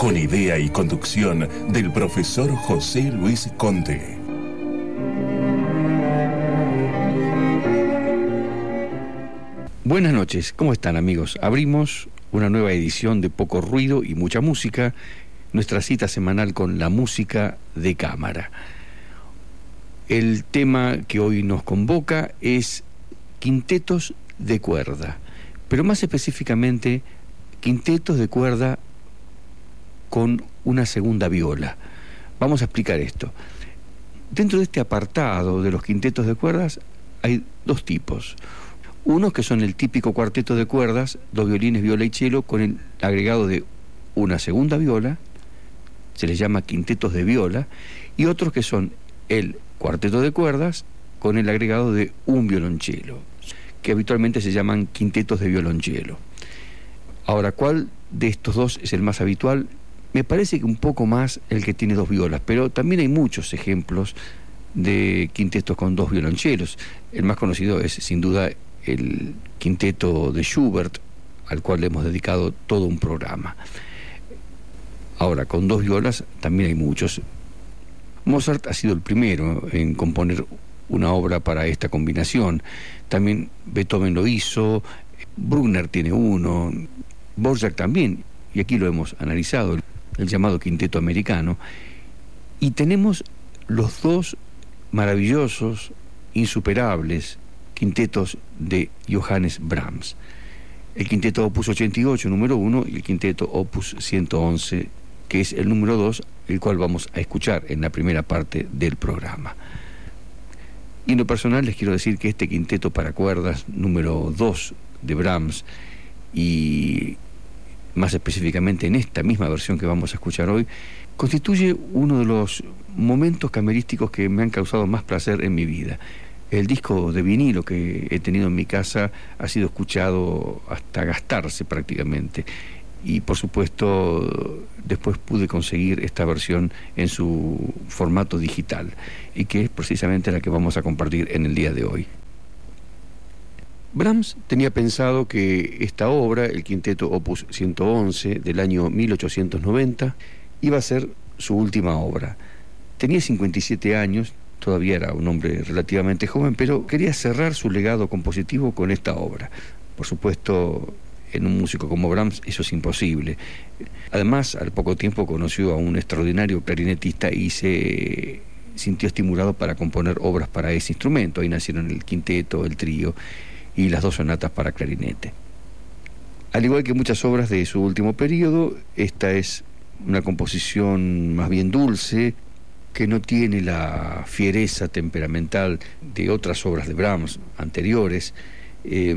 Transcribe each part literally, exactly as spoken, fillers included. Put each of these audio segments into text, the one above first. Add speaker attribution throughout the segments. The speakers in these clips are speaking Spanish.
Speaker 1: con idea y conducción del profesor José Luis Conte.
Speaker 2: Buenas noches, ¿cómo están, amigos? Abrimos una nueva edición de Poco Ruido y Mucha Música, nuestra cita semanal con la música de cámara. El tema que hoy nos convoca es quintetos de cuerda, pero más específicamente quintetos de cuerda con una segunda viola. Vamos a explicar esto. Dentro de este apartado de los quintetos de cuerdas hay dos tipos. Unos que son el típico cuarteto de cuerdas, dos violines, viola y cello, con el agregado de una segunda viola, se les llama quintetos de viola, y otros que son el cuarteto de cuerdas con el agregado de un violonchelo, que habitualmente se llaman quintetos de violonchelo. Ahora, ¿cuál de estos dos es el más habitual? Me parece que un poco más el que tiene dos violas, pero también hay muchos ejemplos de quintetos con dos violonchelos. El más conocido es, sin duda, el quinteto de Schubert, al cual le hemos dedicado todo un programa. Ahora, con dos violas también hay muchos. Mozart ha sido el primero en componer una obra para esta combinación. También Beethoven lo hizo, Bruckner tiene uno, Dvorak también, y aquí lo hemos analizado, el llamado quinteto americano. Y tenemos los dos maravillosos, insuperables quintetos de Johannes Brahms, el quinteto Opus ochenta y ocho, número uno, y el quinteto Opus ciento once, que es el número dos, el cual vamos a escuchar en la primera parte del programa. Y en lo personal les quiero decir que este quinteto para cuerdas número dos de Brahms, y más específicamente en esta misma versión que vamos a escuchar hoy, constituye uno de los momentos camerísticos que me han causado más placer en mi vida. El disco de vinilo que he tenido en mi casa ha sido escuchado hasta gastarse prácticamente. Y por supuesto después pude conseguir esta versión en su formato digital, y que es precisamente la que vamos a compartir en el día de hoy. Brahms tenía pensado que esta obra, el quinteto Opus ciento once del año mil ochocientos noventa, iba a ser su última obra. Tenía cincuenta y siete años, todavía era un hombre relativamente joven, pero quería cerrar su legado compositivo con esta obra. Por supuesto, en un músico como Brahms eso es imposible. Además, al poco tiempo conoció a un extraordinario clarinetista y se sintió estimulado para componer obras para ese instrumento. Ahí nacieron el quinteto, el trío y las dos sonatas para clarinete. Al igual que muchas obras de su último periodo, esta es una composición más bien dulce, que no tiene la fiereza temperamental de otras obras de Brahms anteriores, eh,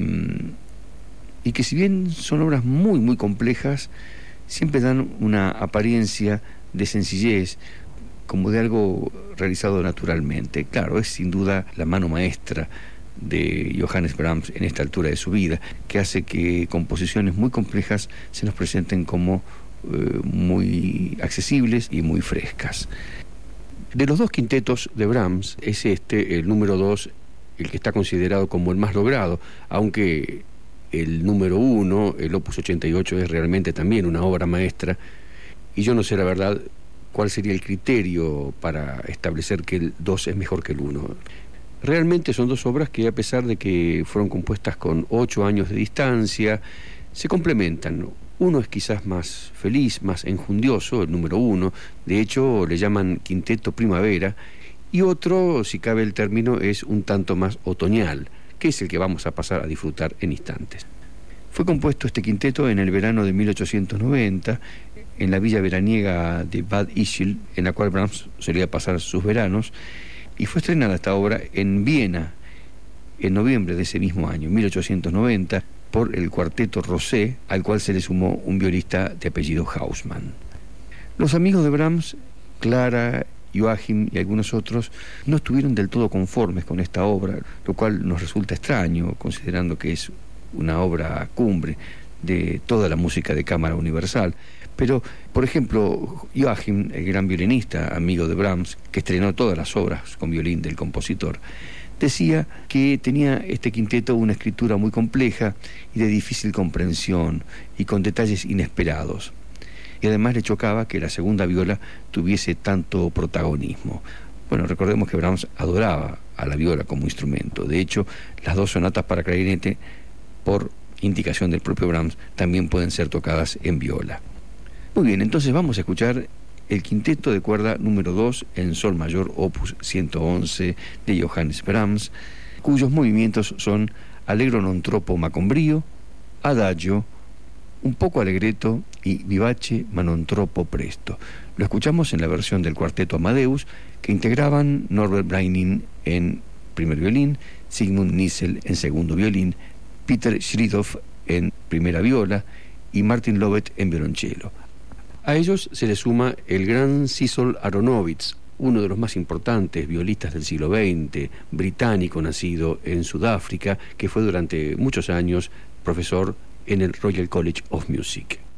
Speaker 2: y que si bien son obras muy, muy complejas, siempre dan una apariencia de sencillez, como de algo realizado naturalmente. Claro, es sin duda la mano maestra de Johannes Brahms en esta altura de su vida, que hace que composiciones muy complejas se nos presenten como eh, muy accesibles y muy frescas. De los dos quintetos de Brahms, es este, el número dos, el que está considerado como el más logrado, aunque el número uno, el Opus ochenta y ocho, es realmente también una obra maestra, y yo no sé la verdad cuál sería el criterio para establecer que el dos es mejor que el uno. Realmente son dos obras que, a pesar de que fueron compuestas con ocho años de distancia, se complementan. Uno es quizás más feliz, más enjundioso, el número uno, de hecho le llaman quinteto primavera, y otro, si cabe el término, es un tanto más otoñal, que es el que vamos a pasar a disfrutar en instantes. Fue compuesto este quinteto en el verano de mil ochocientos noventa, en la villa veraniega de Bad Ischl, en la cual Brahms solía pasar sus veranos, y fue estrenada esta obra en Viena en noviembre de ese mismo año, mil ochocientos noventa, por el cuarteto Rosé, al cual se le sumó un violista de apellido Hausmann. Los amigos de Brahms, Clara, Joachim y algunos otros, no estuvieron del todo conformes con esta obra, lo cual nos resulta extraño, considerando que es una obra cumbre de toda la música de cámara universal. Pero, por ejemplo, Joachim, el gran violinista, amigo de Brahms, que estrenó todas las obras con violín del compositor, decía que tenía este quinteto una escritura muy compleja y de difícil comprensión y con detalles inesperados. y además le chocaba que la segunda viola tuviese tanto protagonismo. Bueno, recordemos que Brahms adoraba a la viola como instrumento. De hecho, las dos sonatas para clarinete, por indicación del propio Brahms, también pueden ser tocadas en viola. Muy bien, entonces vamos a escuchar el quinteto de cuerda número dos en sol mayor, opus ciento once de Johannes Brahms, cuyos movimientos son allegro non troppo ma con brio, adagio, un poco allegretto y vivace ma non troppo presto. Lo escuchamos en la versión del cuarteto Amadeus, que integraban Norbert Breining en primer violín, Sigmund Niesel en segundo violín, Peter Schridoff en primera viola y Martin Lovett en violonchelo. A ellos se le suma el gran Cecil Aronowitz, uno de los más importantes violistas del siglo veinte, británico nacido en Sudáfrica, que fue durante muchos años profesor en el Royal College of Music.